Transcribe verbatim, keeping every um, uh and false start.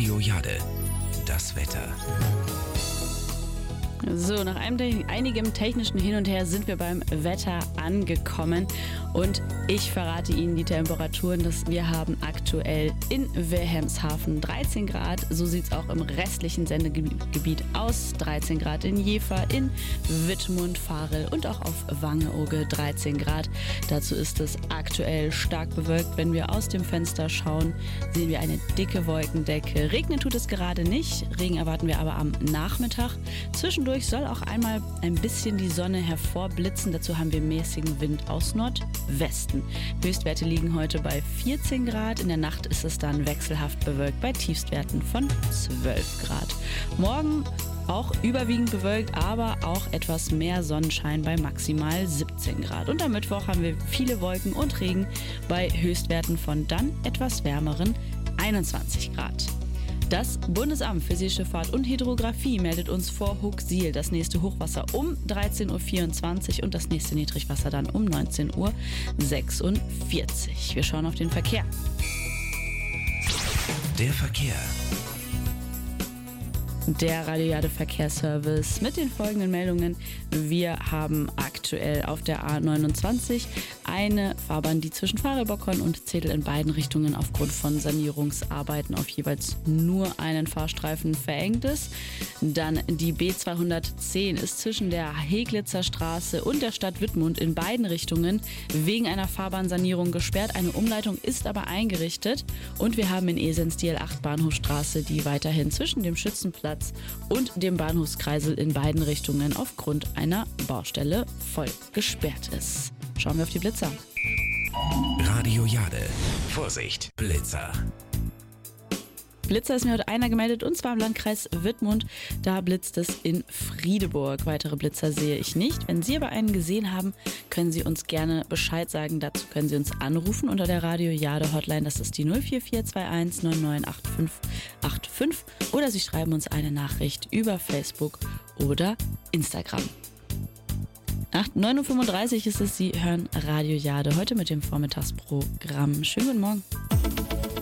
Radio Jade, das Wetter. So, nach einem, einigem technischen Hin und Her sind wir beim Wetter angekommen und ich verrate Ihnen die Temperaturen, dass wir haben aktuell in Wilhelmshaven dreizehn Grad, so sieht es auch im restlichen Sendegebiet aus, dreizehn Grad in Jever, in Wittmund, Varel und auch auf Wangeoge dreizehn Grad. Dazu ist es aktuell stark bewölkt. Wenn wir aus dem Fenster schauen, sehen wir eine dicke Wolkendecke. Regnen tut es gerade nicht, Regen erwarten wir aber am Nachmittag. Zwischendurch soll auch einmal ein bisschen die Sonne hervorblitzen. Dazu haben wir mäßigen Wind aus Nordwesten. Höchstwerte liegen heute bei vierzehn Grad. In der Nacht ist es dann wechselhaft bewölkt bei Tiefstwerten von zwölf Grad. Morgen auch überwiegend bewölkt, aber auch etwas mehr Sonnenschein bei maximal siebzehn Grad. Und am Mittwoch haben wir viele Wolken und Regen bei Höchstwerten von dann etwas wärmeren einundzwanzig Grad. Das Bundesamt für Seeschifffahrt und Hydrographie meldet uns vor Hooksiel das nächste Hochwasser um dreizehn Uhr vierundzwanzig und das nächste Niedrigwasser dann um neunzehn Uhr sechsundvierzig. Wir schauen auf den Verkehr. Der Verkehr. Der Radio Jade Verkehrsservice mit den folgenden Meldungen. Wir haben aktuell auf der A neunundzwanzig eine Fahrbahn, die zwischen Varel-Bockhorn und Zedel in beiden Richtungen aufgrund von Sanierungsarbeiten auf jeweils nur einen Fahrstreifen verengt ist. Dann die B zweihundertzehn ist zwischen der Heglitzer Straße und der Stadt Wittmund in beiden Richtungen wegen einer Fahrbahnsanierung gesperrt. Eine Umleitung ist aber eingerichtet und wir haben in Esens die L acht Bahnhofstraße, die weiterhin zwischen dem Schützenplatz und dem Bahnhofskreisel in beiden Richtungen aufgrund einer Baustelle voll gesperrt ist. Schauen wir auf die Blitzer. Radio Jade. Vorsicht, Blitzer. Blitzer ist mir heute einer gemeldet und zwar im Landkreis Wittmund. Da blitzt es in Friedeburg. Weitere Blitzer sehe ich nicht. Wenn Sie aber einen gesehen haben, können Sie uns gerne Bescheid sagen. Dazu können Sie uns anrufen unter der Radio Jade Hotline. Das ist die null vier vier zwei eins neun neun acht fünf acht fünf. Oder Sie schreiben uns eine Nachricht über Facebook oder Instagram. neun Uhr fünfunddreißig ist es, Sie hören Radio Jade heute mit dem Vormittagsprogramm. Schönen guten Morgen.